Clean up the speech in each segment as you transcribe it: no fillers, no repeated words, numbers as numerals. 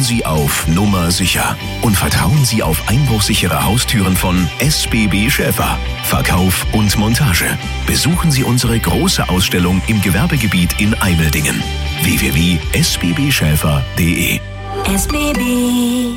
Sie auf Nummer sicher und vertrauen Sie auf einbruchsichere Haustüren von SBB Schäfer. Verkauf und Montage. Besuchen Sie unsere große Ausstellung im Gewerbegebiet in Eimeldingen. www.sbbschäfer.de. SBB.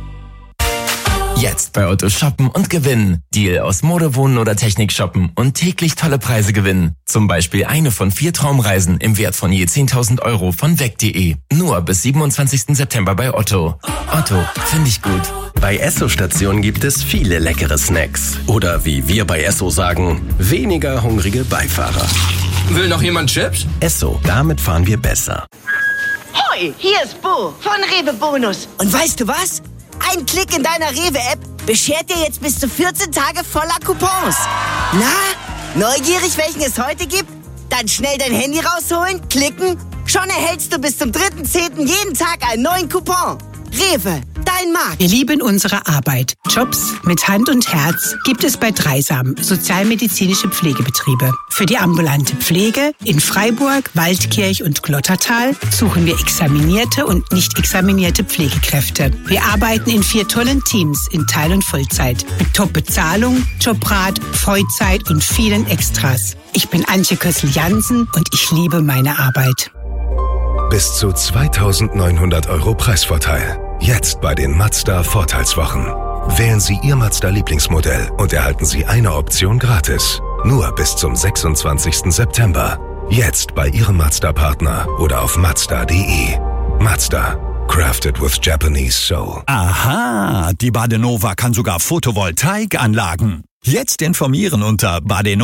Jetzt bei Otto shoppen und gewinnen. Deal aus Mode, Wohnen oder Technik shoppen und täglich tolle Preise gewinnen. Zum Beispiel eine von 4 Traumreisen im Wert von je 10.000 € von weg.de. Nur bis 27. September bei Otto. Otto, finde ich gut. Bei Esso-Stationen gibt es viele leckere Snacks. Oder wie wir bei Esso sagen, weniger hungrige Beifahrer. Will noch jemand Chips? Esso, damit fahren wir besser. Hoi, hier ist Bo von Rewe Bonus. Und weißt du was? Ein Klick in deiner Rewe-App beschert dir jetzt bis zu 14 Tage voller Coupons. Na, neugierig, welchen es heute gibt? Dann schnell dein Handy rausholen, klicken. Schon erhältst du bis zum 3.10. jeden Tag einen neuen Coupon. Rewe, dein Markt. Wir lieben unsere Arbeit. Jobs mit Hand und Herz gibt es bei Dreisam, sozialmedizinische Pflegebetriebe. Für die ambulante Pflege in Freiburg, Waldkirch und Glottertal suchen wir examinierte und nicht examinierte Pflegekräfte. Wir arbeiten in 4 tollen Teams in Teil- und Vollzeit. Mit Top-Bezahlung, Jobrat, Vollzeit und vielen Extras. Ich bin Antje Kössel-Jansen und ich liebe meine Arbeit. Bis zu 2.900 € Preisvorteil. Jetzt bei den Mazda Vorteilswochen. Wählen Sie Ihr Mazda Lieblingsmodell und erhalten Sie eine Option gratis. Nur bis zum 26. September. Jetzt bei Ihrem Mazda-Partner oder auf Mazda.de. Mazda. Crafted with Japanese soul. Aha, die Badenova kann sogar Photovoltaikanlagen. Jetzt informieren unter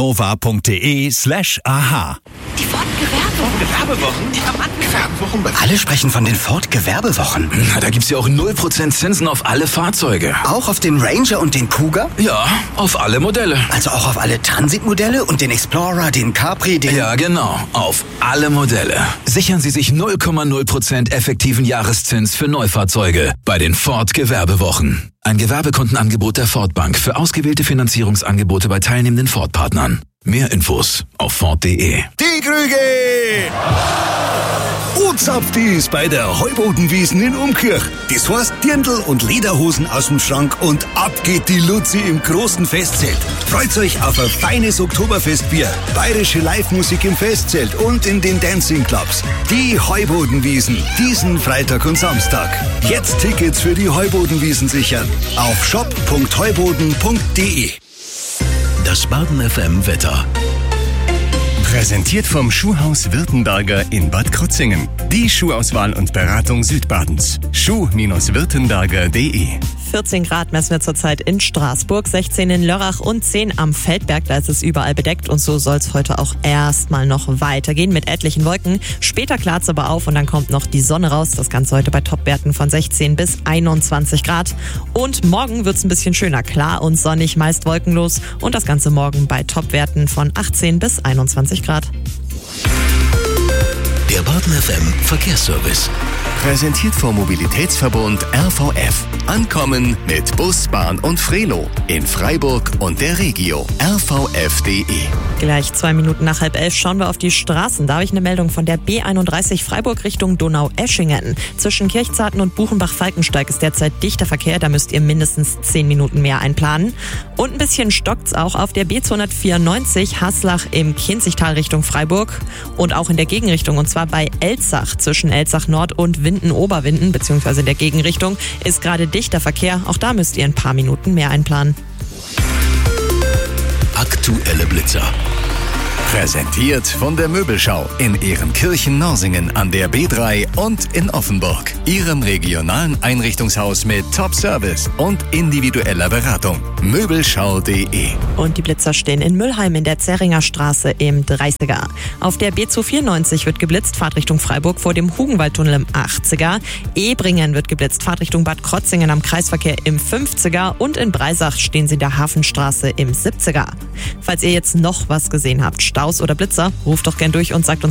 badenova.de/aha. Die Ford-Gewerbewochen. Die Gewerbewochen. Alle sprechen von den Ford-Gewerbewochen. Na, da gibt's ja auch 0% Zinsen auf alle Fahrzeuge. Auch auf den Ranger und den Kuga? Ja, auf alle Modelle. Also auch auf alle Transit-Modelle und den Explorer, den Capri, den... Ja, genau. Auf alle Modelle. Sichern Sie sich 0,0% effektiven Jahreszins für Neufahrzeuge bei den Ford-Gewerbewochen. Ein Gewerbekundenangebot der Ford Bank für ausgewählte Finanzierungsangebote bei teilnehmenden Ford-Partnern. Mehr Infos auf Ford.de. Die Krüge! Uzapftis bei der Heubodenwiesen in Umkirch. Das heißt Dirndl und Lederhosen aus dem Schrank und ab geht die Luzi im großen Festzelt. Freut euch auf ein feines Oktoberfestbier, bayerische Live-Musik im Festzelt und in den Dancing-Clubs. Die Heubodenwiesen, diesen Freitag und Samstag. Jetzt Tickets für die Heubodenwiesen sichern. Auf shop.heuboden.de. Das Baden FM Wetter. Präsentiert vom Schuhhaus Württemberger in Bad Krozingen. Die Schuhauswahl und Beratung Südbadens. Schuh-württemberger.de. 14 Grad messen wir zurzeit in Straßburg, 16 in Lörrach und 10 am Feldberg. Da ist es überall bedeckt und so soll es heute auch erstmal noch weitergehen mit etlichen Wolken. Später klart es aber auf und dann kommt noch die Sonne raus. Das Ganze heute bei Topwerten von 16 bis 21 Grad. Und morgen wird es ein bisschen schöner, klar und sonnig, meist wolkenlos. Und das Ganze morgen bei Topwerten von 18 bis 21 Grad. Der Baden FM Verkehrsservice. Präsentiert vom Mobilitätsverbund RVF. Ankommen mit Bus, Bahn und Frelo. In Freiburg und der Regio. rvf.de. Gleich 2 Minuten nach 10:30 schauen wir auf die Straßen. Da habe ich eine Meldung von der B31 Freiburg Richtung Donau-Eschingen. Zwischen Kirchzarten und Buchenbach-Falkensteig ist derzeit dichter Verkehr. Da müsst ihr mindestens 10 Minuten mehr einplanen. Und ein bisschen stockt's auch auf der B294 Haslach im Kinzigtal Richtung Freiburg. Und auch in der Gegenrichtung. Und zwar bei Elzach. Zwischen Elzach Nord und Winden-Oberwinden, beziehungsweise in der Gegenrichtung, ist gerade dichter Verkehr. Auch da müsst ihr ein paar Minuten mehr einplanen. Aktuelle Blitzer. Präsentiert von der Möbelschau in Ehrenkirchen-Norsingen an der B3 und in Offenburg. Ihrem regionalen Einrichtungshaus mit Top-Service und individueller Beratung. Möbelschau.de. Und die Blitzer stehen in Müllheim in der Zerringer Straße im 30er. Auf der B294 wird geblitzt, Fahrtrichtung Freiburg vor dem Hugenwaldtunnel im 80er. Ebringen wird geblitzt, Fahrtrichtung Bad Krotzingen am Kreisverkehr im 50er. Und in Breisach stehen sie in der Hafenstraße im 70er. Falls ihr jetzt noch was gesehen habt, Staus oder Blitzer, ruft doch gern durch und sagt uns